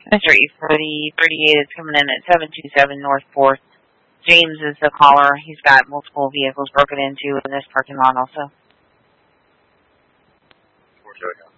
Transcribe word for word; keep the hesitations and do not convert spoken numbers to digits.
That's right, for the thirty-eight is coming in at seven two seven North fourth. James is the caller. He's got multiple vehicles broken into in this parking lot also. Four,